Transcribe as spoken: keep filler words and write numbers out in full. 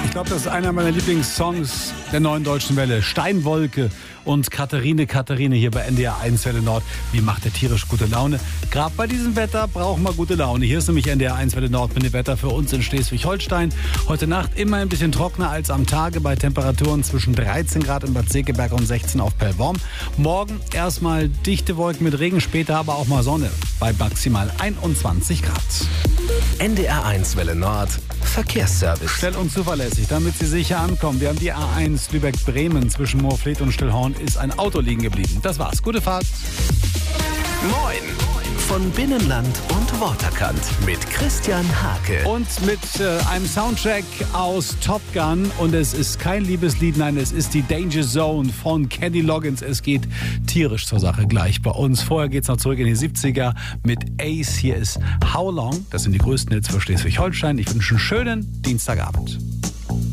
Ich glaube, das ist einer meiner Lieblingssongs der Neuen Deutschen Welle. Steinwolke und Katharine, Katharine hier bei N D R eins Welle Nord. Wie macht der tierisch gute Laune? Gerade bei diesem Wetter brauchen wir gute Laune. Hier ist nämlich N D R eins Welle Nord mit dem Wetter für uns in Schleswig-Holstein. Heute Nacht immer ein bisschen trockener als am Tage bei Temperaturen zwischen dreizehn Grad in Bad Segeberg und sechzehn auf Pellworm. Morgen erstmal dichte Wolken mit Regen, später aber auch mal Sonne bei maximal einundzwanzig Grad. N D R eins Welle Nord Verkehrsservice. Schnell und zuverlässig, damit Sie sicher ankommen. Wir haben die A eins Lübeck-Bremen. Zwischen Moorfleet und Stillhorn ist ein Auto liegen geblieben. Das war's. Gute Fahrt. Moin. Von Binnenland und Waterkant mit Christian Hake. Und mit äh, einem Soundtrack aus Top Gun. Und es ist kein Liebeslied, nein, es ist die Danger Zone von Kenny Loggins. Es geht tierisch zur Sache gleich bei uns. Vorher geht's noch zurück in die siebziger mit Ace. Hier ist How Long. Das sind die größten Hits für Schleswig-Holstein. Ich wünsche einen schönen Dienstagabend.